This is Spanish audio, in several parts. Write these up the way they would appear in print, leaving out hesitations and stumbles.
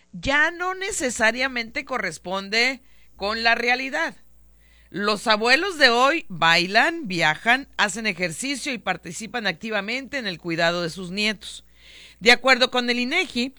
ya no necesariamente corresponde con la realidad. Los abuelos de hoy bailan, viajan, hacen ejercicio y participan activamente en el cuidado de sus nietos. De acuerdo con el INEGI,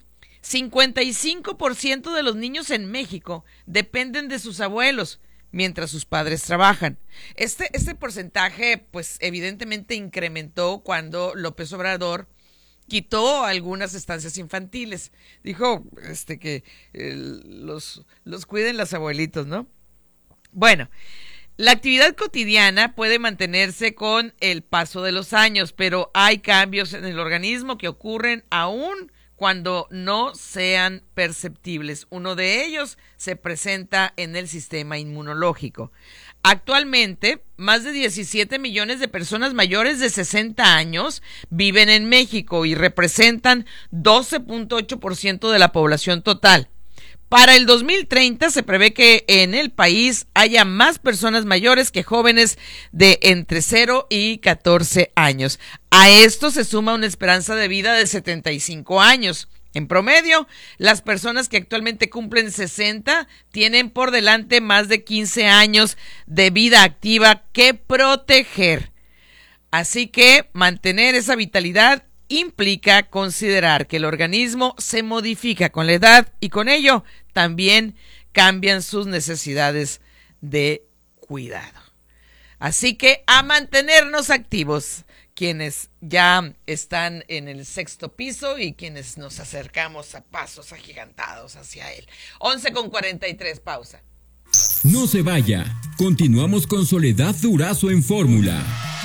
55% de los niños en México dependen de sus abuelos mientras sus padres trabajan. Este porcentaje, pues evidentemente incrementó cuando López Obrador quitó algunas estancias infantiles. Dijo que los cuiden los abuelitos, ¿no? Bueno, la actividad cotidiana puede mantenerse con el paso de los años, pero hay cambios en el organismo que ocurren aún cuando no sean perceptibles. Uno de ellos se presenta en el sistema inmunológico. Actualmente, más de 17 millones de personas mayores de 60 años viven en México y representan 12.8% de la población total. Para el 2030 se prevé que en el país haya más personas mayores que jóvenes de entre 0 y 14 años. A esto se suma una esperanza de vida de 75 años. En promedio, las personas que actualmente cumplen 60 tienen por delante más de 15 años de vida activa que proteger. Así que mantener esa vitalidad implica considerar que el organismo se modifica con la edad y con ello también cambian sus necesidades de cuidado. Así que a mantenernos activos, quienes ya están en el 6º piso y quienes nos acercamos a pasos agigantados hacia él. 11:43, pausa. No se vaya, continuamos con Soledad Durazo en Fórmula.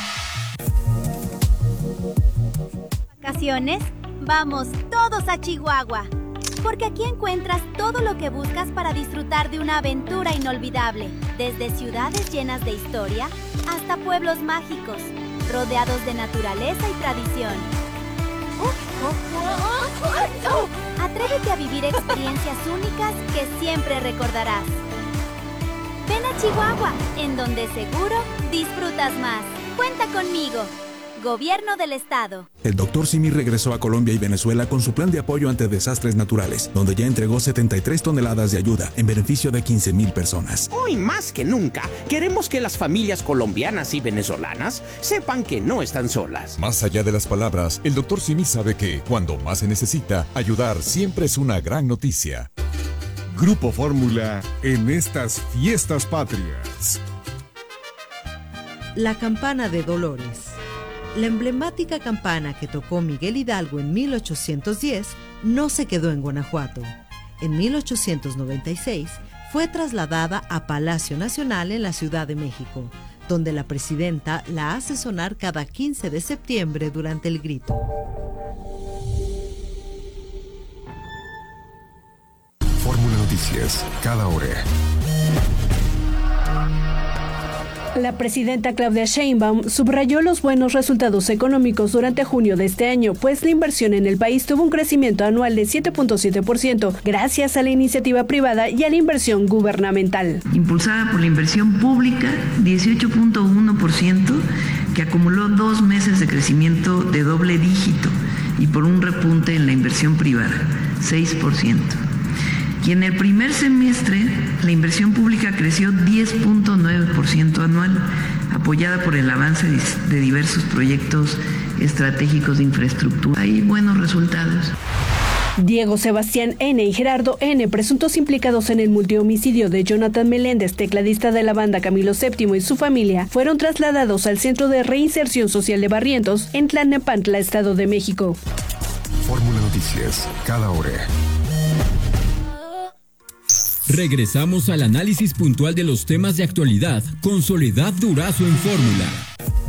Vacaciones, vamos todos a Chihuahua, porque aquí encuentras todo lo que buscas para disfrutar de una aventura inolvidable, desde ciudades llenas de historia hasta pueblos mágicos, rodeados de naturaleza y tradición. Atrévete a vivir experiencias únicas que siempre recordarás. Ven a Chihuahua, en donde seguro disfrutas más. Cuenta conmigo. Gobierno del Estado. El Dr. Simi regresó a Colombia y Venezuela con su plan de apoyo ante desastres naturales, donde ya entregó 73 toneladas de ayuda en beneficio de 15,000 personas. Hoy más que nunca, queremos que las familias colombianas y venezolanas sepan que no están solas. Más allá de las palabras, el Dr. Simi sabe que, cuando más se necesita, ayudar siempre es una gran noticia. Grupo Fórmula en estas fiestas patrias. La campana de Dolores. La emblemática campana que tocó Miguel Hidalgo en 1810 no se quedó en Guanajuato. En 1896 fue trasladada a Palacio Nacional en la Ciudad de México, donde la presidenta la hace sonar cada 15 de septiembre durante el grito. Fórmula Noticias, cada hora. La presidenta Claudia Sheinbaum subrayó los buenos resultados económicos durante junio de este año, pues la inversión en el país tuvo un crecimiento anual de 7.7% gracias a la iniciativa privada y a la inversión gubernamental. Impulsada por la inversión pública, 18.1%, que acumuló 2 meses de crecimiento de doble dígito, y por un repunte en la inversión privada, 6%. Y en el primer semestre, la inversión pública creció 10.9% anual, apoyada por el avance de diversos proyectos estratégicos de infraestructura. Hay buenos resultados. Diego Sebastián N. y Gerardo N., presuntos implicados en el multihomicidio de Jonathan Meléndez, tecladista de la banda Camilo VII, y su familia, fueron trasladados al Centro de Reinserción Social de Barrientos, en Tlalnepantla, Estado de México. Fórmula Noticias, cada hora. Regresamos al análisis puntual de los temas de actualidad con Soledad Durazo en Fórmula.